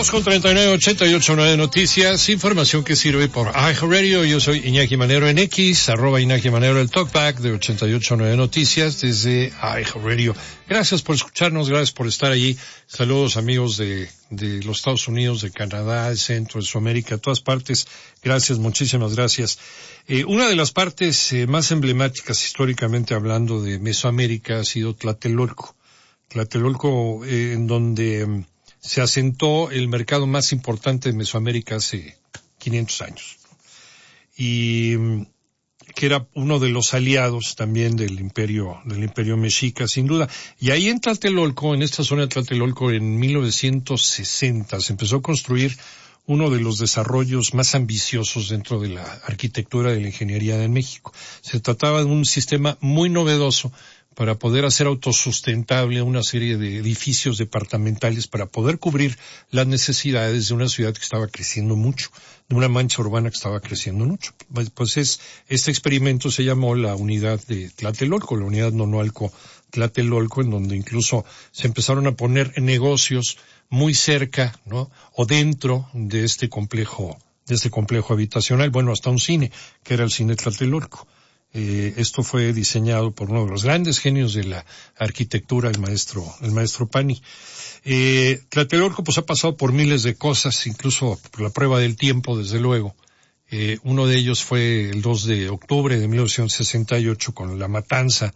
2:39, 88.9 Noticias, información que sirve por iHeartRadio. Yo soy Iñaki Manero en X, @Iñaki Manero, el talkback de 88.9 Noticias desde iHeartRadio. Gracias por escucharnos, gracias por estar allí. Saludos amigos de los Estados Unidos, de Canadá, el centro, de Sudamérica, todas partes. Gracias, muchísimas gracias. Una de las partes más emblemáticas históricamente hablando de Mesoamérica ha sido Tlatelolco. Tlatelolco, en donde se asentó el mercado más importante de Mesoamérica hace 500 años. Y que era uno de los aliados también del imperio mexica, sin duda. Y ahí en Tlatelolco, en esta zona de Tlatelolco, en 1960, se empezó a construir uno de los desarrollos más ambiciosos dentro de la arquitectura de la ingeniería de México. Se trataba de un sistema muy novedoso para poder hacer autosustentable una serie de edificios departamentales para poder cubrir las necesidades de una ciudad que estaba creciendo mucho, de una mancha urbana que estaba creciendo mucho. Pues este experimento se llamó la unidad de Tlatelolco, la unidad Nonoalco Tlatelolco, en donde incluso se empezaron a poner negocios muy cerca, ¿no? O dentro de este complejo habitacional, bueno, hasta un cine, que era el cine Tlatelolco. Esto fue diseñado por uno de los grandes genios de la arquitectura, el maestro Pani. Tlatelolco pues ha pasado por miles de cosas, incluso por la prueba del tiempo, desde luego. Uno de ellos fue el 2 de octubre de 1968 con la matanza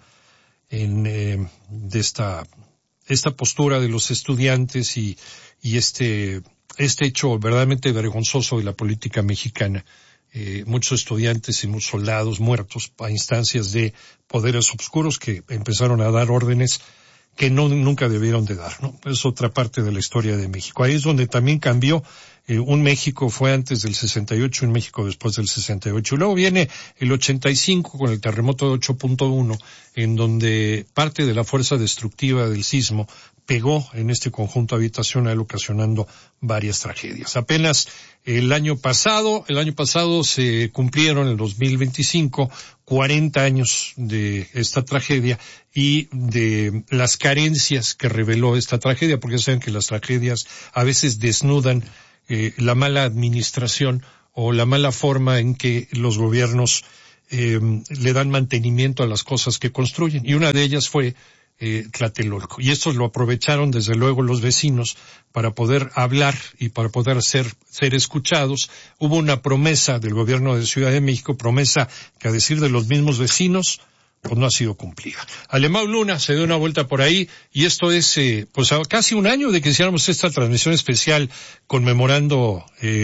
de esta postura de los estudiantes y este hecho verdaderamente vergonzoso de la política mexicana. Muchos estudiantes y muchos soldados muertos a instancias de poderes oscuros que empezaron a dar órdenes que nunca debieron de dar, ¿no? Es otra parte de la historia de México. Ahí es donde también cambió. Un México fue antes del 68, un México después del 68. Y luego viene el 85 con el terremoto de 8.1, en donde parte de la fuerza destructiva del sismo pegó en este conjunto habitacional, ocasionando varias tragedias. Apenas el año pasado se cumplieron, en el 2025, 40 años de esta tragedia y de las carencias que reveló esta tragedia, porque saben que las tragedias a veces desnudan la mala administración o la mala forma en que los gobiernos le dan mantenimiento a las cosas que construyen. Y una de ellas fue Tlatelolco. Y estos lo aprovecharon desde luego los vecinos para poder hablar y para poder ser escuchados. Hubo una promesa del gobierno de Ciudad de México, promesa que a decir de los mismos vecinos, pues no ha sido cumplida. Alemão Luna se dio una vuelta por ahí y esto es pues a casi un año de que hiciéramos esta transmisión especial conmemorando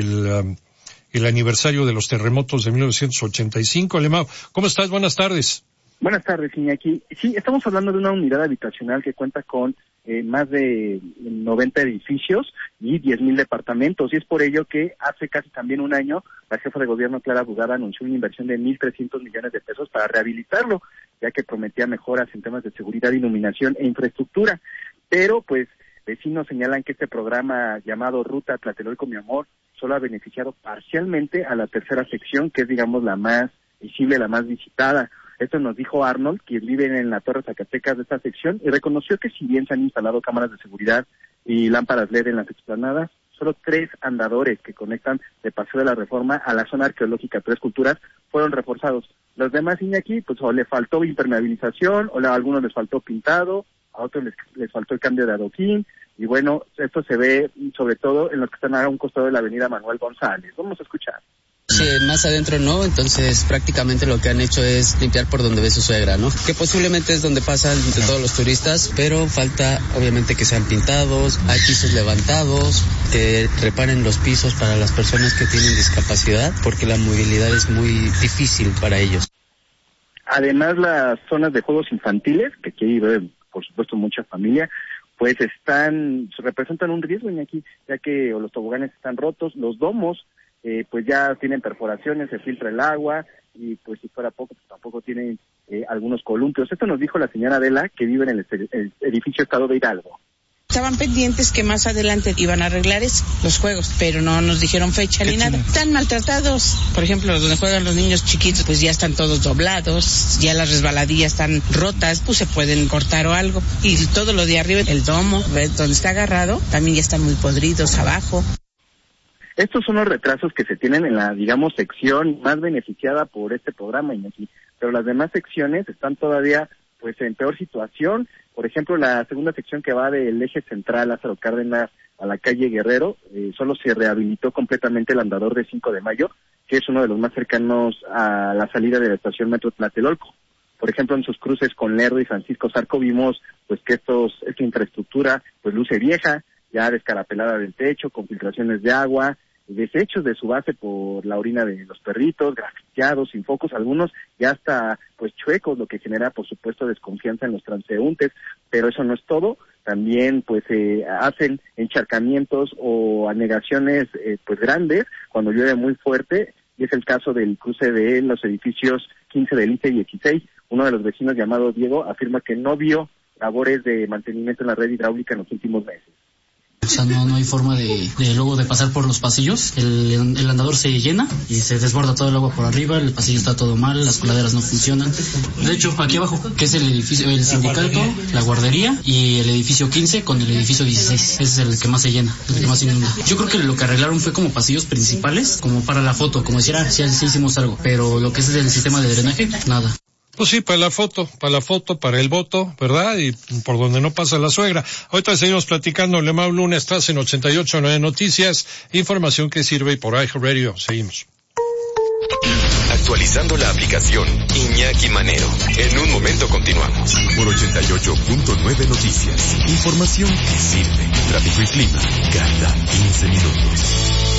el aniversario de los terremotos de 1985. Alemão, ¿cómo estás? Buenas tardes. Buenas tardes, Iñaki. Sí, estamos hablando de una unidad habitacional que cuenta con más de 90 edificios y 10,000 departamentos, y es por ello que hace casi también un año la jefa de gobierno, Clara Brugada, anunció una inversión de 1,300 millones de pesos para rehabilitarlo, ya que prometía mejoras en temas de seguridad, iluminación e infraestructura. Pero, pues, vecinos señalan que este programa llamado Ruta Tlatelolco Mi Amor solo ha beneficiado parcialmente a la tercera sección, que es, digamos, la más visible, la más visitada. Esto nos dijo Arnold, quien vive en la Torre Zacatecas de esta sección, y reconoció que si bien se han instalado cámaras de seguridad y lámparas LED en las explanadas, solo 3 andadores que conectan de Paseo de la Reforma a la zona arqueológica Tres Culturas fueron reforzados. Los demás, Iñaki, pues o le faltó impermeabilización, o a algunos les faltó pintado, a otros les faltó el cambio de adoquín, y bueno, esto se ve sobre todo en los que están a un costado de la avenida Manuel González. Vamos a escuchar. Sí, más adentro no, entonces prácticamente lo que han hecho es limpiar por donde ve su suegra, ¿no? Que posiblemente es donde pasan de todos los turistas, pero falta obviamente que sean pintados, hay pisos levantados, que reparen los pisos para las personas que tienen discapacidad, porque la movilidad es muy difícil para ellos. Además, las zonas de juegos infantiles, que aquí vive, por supuesto, mucha familia, pues representan un riesgo, Iñaki, ya que los toboganes están rotos, los domos pues ya tienen perforaciones, se filtra el agua, y pues si fuera poco, pues tampoco tienen algunos columpios. Esto nos dijo la señora Adela, que vive en el edificio Estado de Hidalgo. Estaban pendientes que más adelante iban a arreglar los juegos, pero no nos dijeron fecha ni nada. Están maltratados. Por ejemplo, donde juegan los niños chiquitos, pues ya están todos doblados, ya las resbaladillas están rotas, pues se pueden cortar o algo. Y todo lo de arriba, el domo, donde está agarrado, también ya están muy podridos abajo. Estos son los retrasos que se tienen en la, digamos, sección más beneficiada por este programa, Iñaki. Pero las demás secciones están todavía, pues, en peor situación. Por ejemplo, la segunda sección que va del eje central Lázaro Cárdenas a la calle Guerrero, solo se rehabilitó completamente el andador de 5 de Mayo, que es uno de los más cercanos a la salida de la estación Metro Tlatelolco. Por ejemplo, en sus cruces con Lerdo y Francisco Zarco vimos, pues, que esta infraestructura, pues, luce vieja, ya descarapelada del techo, con filtraciones de agua, desechos de su base por la orina de los perritos, grafiteados, sin focos, algunos ya hasta pues chuecos, lo que genera por supuesto desconfianza en los transeúntes, pero eso no es todo, también pues hacen encharcamientos o anegaciones pues grandes cuando llueve muy fuerte, y es el caso del cruce de los edificios 15 del ICE y 16. Uno de los vecinos llamado Diego afirma que no vio labores de mantenimiento en la red hidráulica en los últimos meses. O sea, no hay forma de luego de pasar por los pasillos. El andador se llena y se desborda todo el agua por arriba, el pasillo está todo mal, las coladeras no funcionan. De hecho, aquí abajo, que es el edificio, el sindicato, la guardería y el edificio 15 con el edificio 16. Ese es el que más se llena, el que más inunda. Yo creo que lo que arreglaron fue como pasillos principales, como para la foto, como decir, sí hicimos algo. Pero lo que es el sistema de drenaje, nada. Pues sí, para la foto, para el voto, ¿verdad? Y por donde no pasa la suegra. Ahorita seguimos platicando. Le Mau Luna, estás en 88.9 Noticias. Información que sirve, y por iHeartRadio. Seguimos. Actualizando la aplicación Iñaki Manero. En un momento continuamos. Por 88.9 Noticias. Información que sirve. Tráfico y clima cada 15 minutos.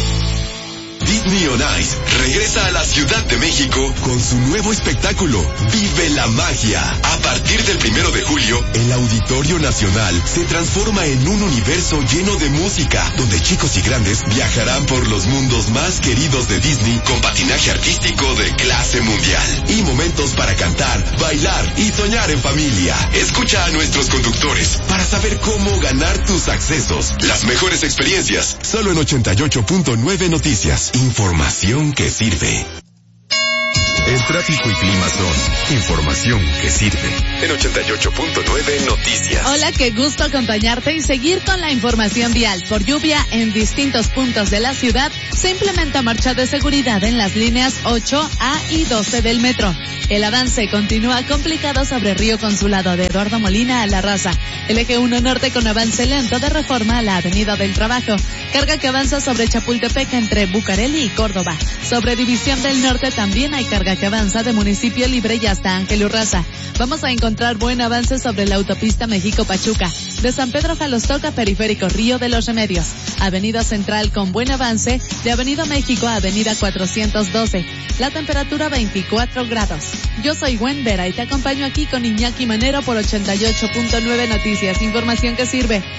Disney on Ice regresa a la Ciudad de México con su nuevo espectáculo, Vive la Magia. A partir del 1 de julio, el Auditorio Nacional se transforma en un universo lleno de música, donde chicos y grandes viajarán por los mundos más queridos de Disney con patinaje artístico de clase mundial y momentos para cantar, bailar y soñar en familia. Escucha a nuestros conductores para saber cómo ganar tus accesos. Las mejores experiencias, solo en 88.9 Noticias. Información que sirve. El tráfico y clima son información que sirve. En 88.9 Noticias. Hola, qué gusto acompañarte y seguir con la información vial. Por lluvia en distintos puntos de la ciudad, se implementa marcha de seguridad en las líneas 8A y 12 del metro. El avance continúa complicado sobre Río Consulado de Eduardo Molina a La Raza. El eje 1 norte con avance lento de Reforma a la Avenida del Trabajo. Carga que avanza sobre Chapultepec entre Bucareli y Córdoba. Sobre División del Norte también hay carga que avanza de Municipio Libre y hasta Ángel Urraza. Vamos a encontrar buen avance sobre la autopista México-Pachuca. De San Pedro Jalostoca, Periférico Río de los Remedios. Avenida Central con buen avance de Avenida México a Avenida 412. La temperatura 24 grados. Yo soy Gwen Vera y te acompaño aquí con Iñaki Manero por 88.9 Noticias. Información que sirve.